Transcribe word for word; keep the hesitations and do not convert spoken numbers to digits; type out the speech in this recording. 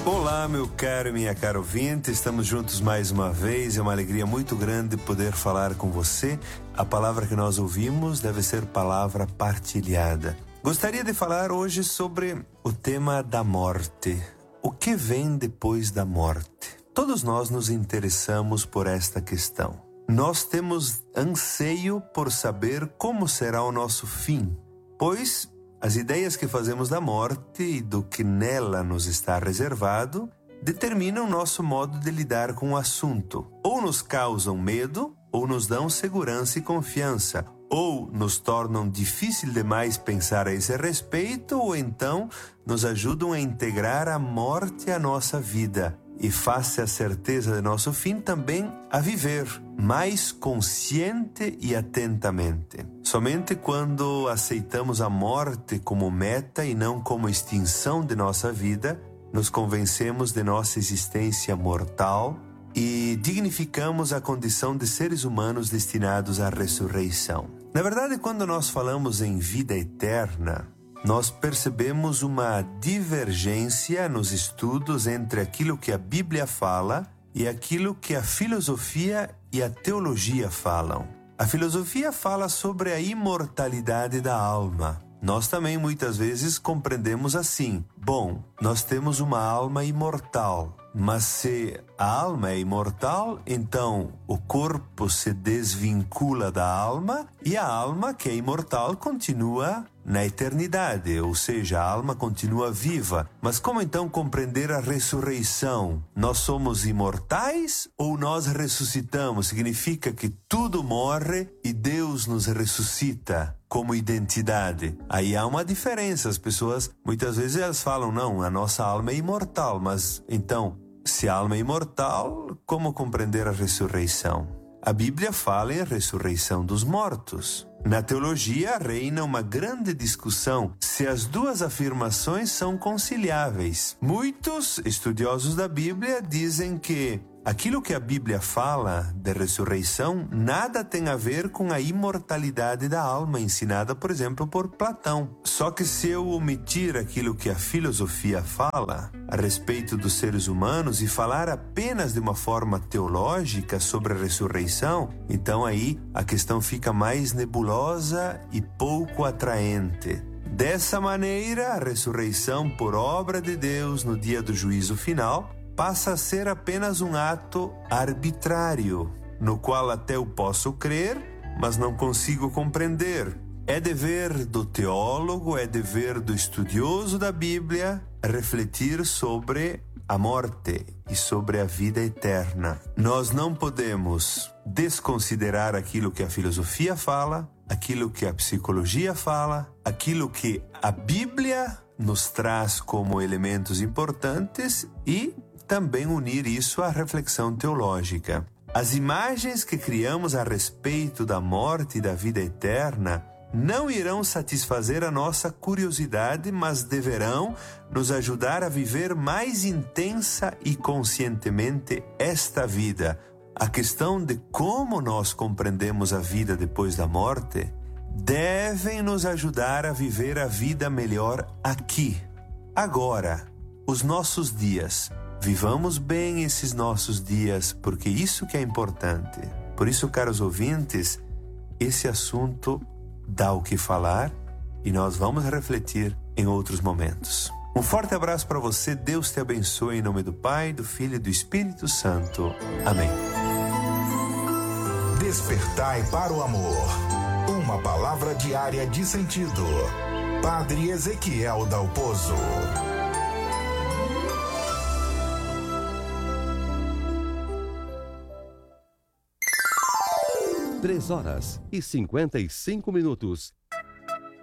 Olá, meu caro e minha cara ouvinte, estamos juntos mais uma vez, é uma alegria muito grande poder falar com você. A palavra que nós ouvimos deve ser palavra partilhada. Gostaria de falar hoje sobre o tema da morte. O que vem depois da morte? Todos nós nos interessamos por esta questão. Nós temos anseio por saber como será o nosso fim, pois as ideias que fazemos da morte e do que nela nos está reservado determinam nosso modo de lidar com o assunto. Ou nos causam medo, ou nos dão segurança e confiança, ou nos tornam difícil demais pensar a esse respeito, ou então nos ajudam a integrar a morte à nossa vida e, face à certeza de nosso fim, também a viver mais consciente e atentamente. Somente quando aceitamos a morte como meta e não como extinção de nossa vida, nos convencemos de nossa existência mortal e dignificamos a condição de seres humanos destinados à ressurreição. Na verdade, quando nós falamos em vida eterna, nós percebemos uma divergência nos estudos entre aquilo que a Bíblia fala e aquilo que a filosofia e a teologia falam. A filosofia fala sobre a imortalidade da alma. Nós também muitas vezes compreendemos assim: bom, nós temos uma alma imortal, mas se a alma é imortal, então o corpo se desvincula da alma e a alma, que é imortal, continua na eternidade, ou seja, a alma continua viva. Mas como então compreender a ressurreição? Nós somos imortais ou nós ressuscitamos? Significa que tudo morre e Deus nos ressuscita como identidade. Aí há uma diferença. As pessoas, muitas vezes elas falam, não, a nossa alma é imortal, mas então, se a alma é imortal, como compreender a ressurreição? A Bíblia fala em ressurreição dos mortos. Na teologia reina uma grande discussão se as duas afirmações são conciliáveis. Muitos estudiosos da Bíblia dizem que aquilo que a Bíblia fala de ressurreição nada tem a ver com a imortalidade da alma ensinada, por exemplo, por Platão. Só que se eu omitir aquilo que a filosofia fala a respeito dos seres humanos e falar apenas de uma forma teológica sobre a ressurreição, então aí a questão fica mais nebulosa e pouco atraente. Dessa maneira, a ressurreição por obra de Deus no dia do juízo final passa a ser apenas um ato arbitrário, no qual até eu posso crer, mas não consigo compreender. É dever do teólogo, é dever do estudioso da Bíblia refletir sobre a morte e sobre a vida eterna. Nós não podemos desconsiderar aquilo que a filosofia fala, aquilo que a psicologia fala, aquilo que a Bíblia nos traz como elementos importantes e também unir isso à reflexão teológica. As imagens que criamos a respeito da morte e da vida eterna não irão satisfazer a nossa curiosidade, mas deverão nos ajudar a viver mais intensa e conscientemente esta vida. A questão de como nós compreendemos a vida depois da morte devem nos ajudar a viver a vida melhor aqui, agora, os nossos dias. Vivamos bem esses nossos dias, porque isso que é importante. Por isso, caros ouvintes, esse assunto dá o que falar e nós vamos refletir em outros momentos. Um forte abraço para você, Deus te abençoe em nome do Pai, do Filho e do Espírito Santo. Amém. Despertai para o amor. Uma palavra diária de sentido. Padre Ezequiel Dalpozo. Três horas e cinquenta e cinco minutos.